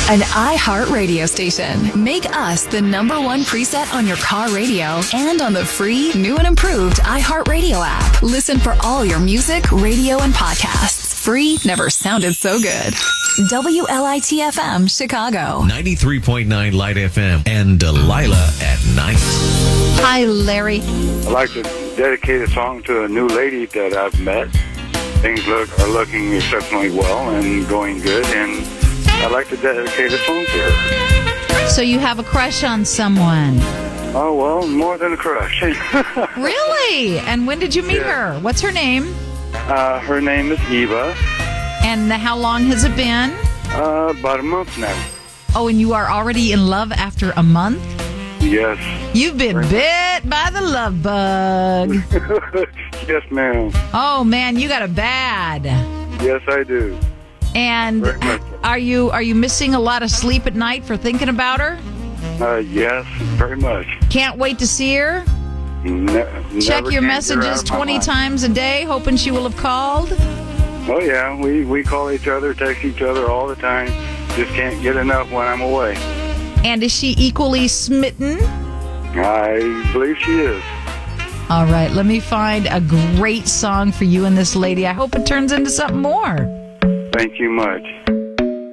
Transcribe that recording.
An iHeart radio station. Make us the #1 preset on your car radio and on the free, new and improved iHeart Radio app. Listen for all your music, radio, and podcasts. Free never sounded so good. WLIT-FM, Chicago. 93.9 Light FM and Delilah at night. Hi, Larry. I'd like to dedicate a song to a new lady that I've met. Things are looking exceptionally well and going good, and I'd like to dedicate a song to her. So you have a crush on someone? Oh, well, more than a crush. Really? And when did you meet her? What's her name? Her name is Eva. And how long has it been? About a month now. Oh, and you are already in love after a month? Yes. You've been bit by the love bug. Yes, ma'am. Oh, man, you got it bad. Yes, I do. And Very much. are you missing a lot of sleep at night for thinking about her? Yes, very much. Can't wait to see her? Check your messages 20 times a day, hoping she will have called? Oh, yeah. We call each other, text each other all the time. Just can't get enough when I'm away. And is she equally smitten? I believe she is. All right, let me find a great song for you and this lady. I hope it turns into something more. Thank you much.